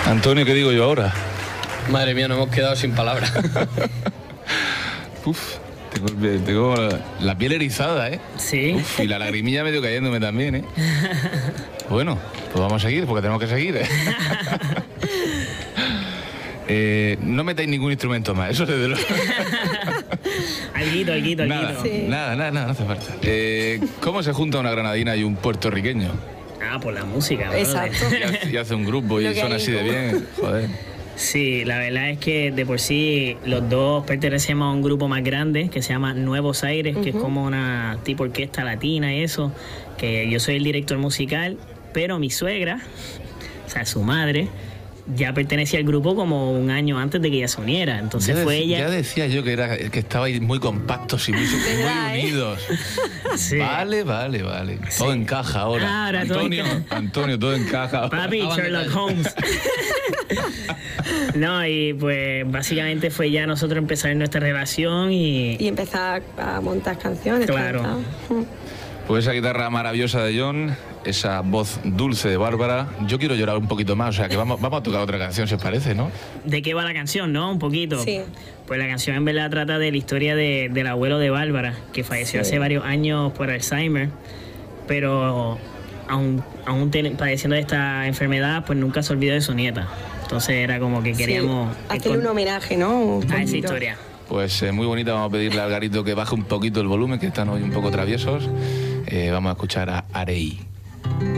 Antonio, ¿qué digo yo ahora? Madre mía, nos hemos quedado sin palabras. Uf, tengo la piel erizada, ¿eh? Sí. Uf, y la lagrimilla medio cayéndome también, ¿eh? Bueno, pues vamos a seguir, porque tenemos que seguir. No metáis ningún instrumento más, eso desde luego. Alguito. Nada, Sí. nada, no hace falta. ¿Cómo se junta una granadina y un puertorriqueño? Ah, por la música, brother. Exacto. Y hace un grupo y Lo que suena hay así de como- bien, joder. Sí, la verdad es que de por sí los dos pertenecemos a un grupo más grande que se llama Nuevos Aires, que es como una tipo orquesta latina y eso, que yo soy el director musical, pero mi suegra, o sea, su madre, ya pertenecía al grupo como un año antes de que ella se uniera. Entonces Ya fue dec- ella. Ya decía yo que estabais muy compactos y muy ¿Verdad, unidos. Sí. Vale. Todo encaja ahora. Ahora todo Antonio, todo encaja. Papi, Sherlock Holmes. No, y pues básicamente fue ya nosotros empezar nuestra relación Y empezar a montar canciones. Claro. cantar. Pues esa guitarra maravillosa de John, esa voz dulce de Bárbara. Yo quiero llorar un poquito más, o sea que vamos a tocar otra canción, si os parece, ¿no? ¿De qué va la canción, no? Un poquito. Sí. Pues la canción en verdad trata de la historia del abuelo de Bárbara, que falleció hace varios años por Alzheimer, pero aún padeciendo de esta enfermedad, pues nunca se olvidó de su nieta. Entonces era como que queríamos Sí, hacerle un homenaje, ¿no? Un a esa poquito. historia. Pues muy bonita, vamos a pedirle al Garito que baje un poquito el volumen, que están hoy un poco traviesos. Vamos a escuchar a Arei.